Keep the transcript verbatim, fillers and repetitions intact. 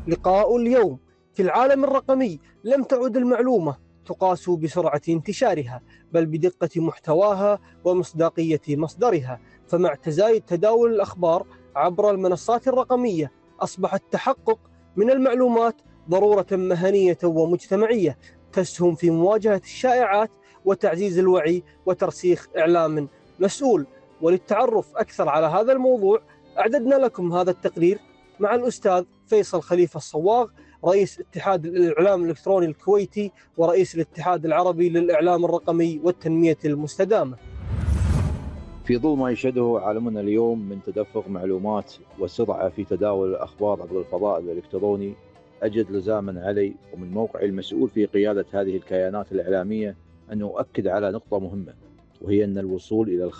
لقاء اليوم. في العالم الرقمي لم تعد المعلومة تقاس بسرعة انتشارها، بل بدقة محتواها ومصداقية مصدرها. فمع تزايد تداول الأخبار عبر المنصات الرقمية، أصبح التحقق من المعلومات ضرورة مهنية ومجتمعية تسهم في مواجهة الشائعات وتعزيز الوعي وترسيخ إعلام مسؤول. وللتعرف أكثر على هذا الموضوع أعددنا لكم هذا التقرير مع الأستاذ فيصل خليفة الصواغ، رئيس اتحاد الإعلام الإلكتروني الكويتي ورئيس الاتحاد العربي للإعلام الرقمي والتنمية المستدامة. في ظل ما يشهده عالمنا اليوم من تدفق معلومات وسرعة في تداول الأخبار عبر الفضاء الإلكتروني، أجد لزاما علي ومن موقعي المسؤول في قيادة هذه الكيانات الإعلامية أن أؤكد على نقطة مهمة، وهي أن الوصول إلى